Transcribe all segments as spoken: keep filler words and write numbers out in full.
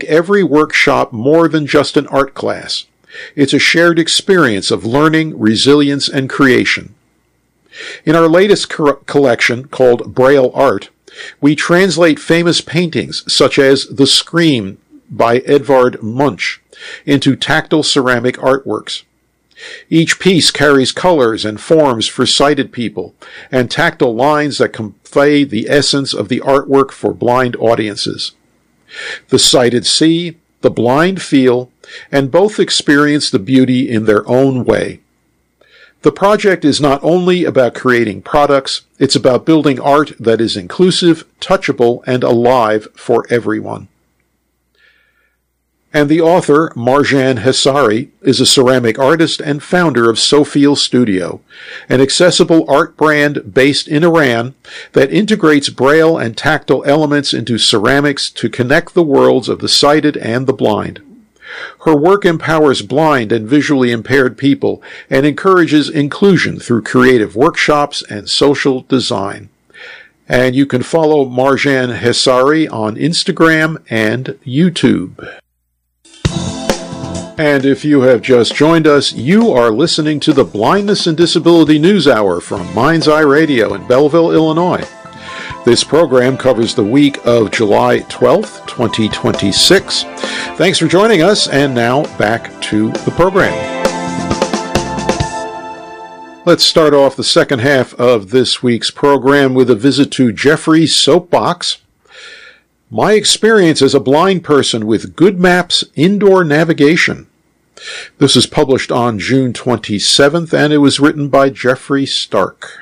every workshop more than just an art class. It's a shared experience of learning, resilience, and creation. In our latest co- collection, called Braille Art, we translate famous paintings such as The Scream by Edvard Munch into tactile ceramic artworks. Each piece carries colors and forms for sighted people, and tactile lines that convey the essence of the artwork for blind audiences. The sighted see, the blind feel, and both experience the beauty in their own way. The project is not only about creating products, it's about building art that is inclusive, touchable, and alive for everyone. And the author, Marjan Hesari, is a ceramic artist and founder of Sofil Studio, an accessible art brand based in Iran that integrates braille and tactile elements into ceramics to connect the worlds of the sighted and the blind. Her work empowers blind and visually impaired people and encourages inclusion through creative workshops and social design. And you can follow Marjan Hesari on Instagram and YouTube. And if you have just joined us, you are listening to the Blindness and Disability News Hour from Mind's Eye Radio in Belleville, Illinois. This program covers the week of July twelfth, twenty twenty-six. Thanks for joining us, and now back to the program. Let's start off the second half of this week's program with a visit to Jeffrey's Soapbox. My experience as a blind person with Good Maps Indoor Navigation. This is published on June twenty-seventh, and it was written by Jeffrey Stark.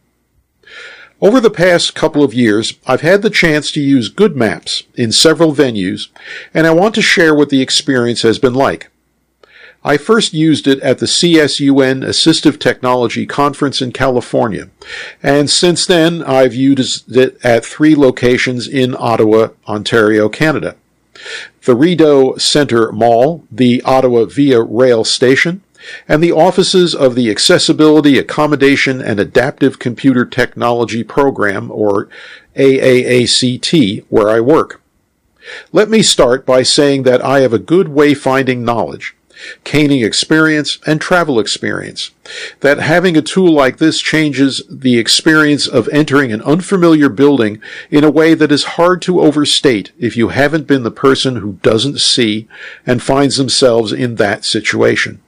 Over the past couple of years, I've had the chance to use Good Maps in several venues, and I want to share what the experience has been like. I first used it at the C S U N Assistive Technology Conference in California, and since then I've used it at three locations in Ottawa, Ontario, Canada. The Rideau Centre Mall, the Ottawa Via Rail Station, and the offices of the Accessibility, Accommodation, and Adaptive Computer Technology Program, or A A A C T, where I work. Let me start by saying that I have a good wayfinding knowledge, caning experience, and travel experience, that having a tool like this changes the experience of entering an unfamiliar building in a way that is hard to overstate if you haven't been the person who doesn't see and finds themselves in that situation.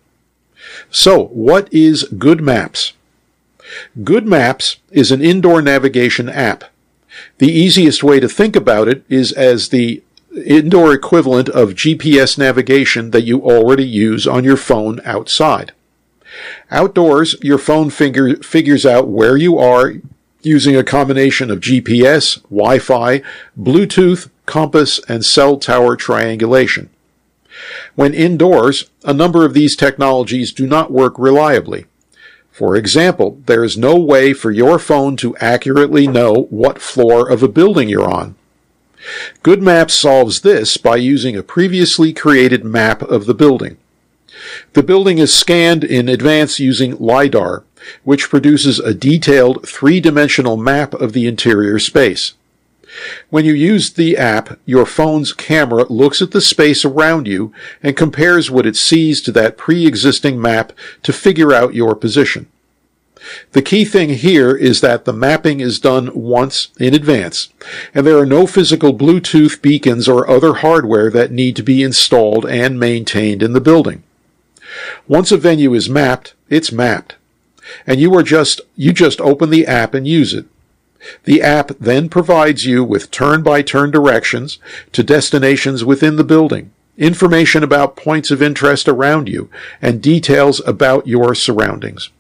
So, what is Good Maps? Good Maps is an indoor navigation app. The easiest way to think about it is as the indoor equivalent of G P S navigation that you already use on your phone outside. Outdoors, your phone figure, figures out where you are using a combination of G P S, Wi-Fi, Bluetooth, compass, and cell tower triangulation. When indoors, a number of these technologies do not work reliably. For example, there is no way for your phone to accurately know what floor of a building you're on. Good Maps solves this by using a previously created map of the building. The building is scanned in advance using LiDAR, which produces a detailed three-dimensional map of the interior space. When you use the app, your phone's camera looks at the space around you and compares what it sees to that pre-existing map to figure out your position. The key thing here is that the mapping is done once in advance, and there are no physical Bluetooth beacons or other hardware that need to be installed and maintained in the building. Once a venue is mapped, it's mapped, and you are just you just open the app and use it. The app then provides you with turn-by-turn directions to destinations within the building, information about points of interest around you, and details about your surroundings.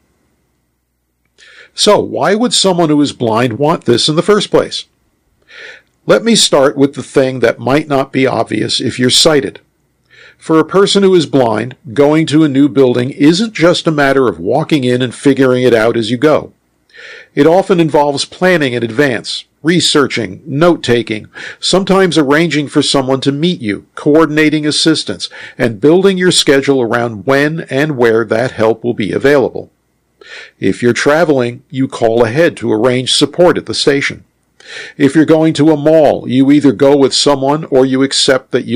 So, why would someone who is blind want this in the first place? Let me start with the thing that might not be obvious if you're sighted. For a person who is blind, going to a new building isn't just a matter of walking in and figuring it out as you go. It often involves planning in advance, researching, note-taking, sometimes arranging for someone to meet you, coordinating assistance, and building your schedule around when and where that help will be available. If you're traveling, you call ahead to arrange support at the station. If you're going to a mall, you either go with someone or you accept that you'll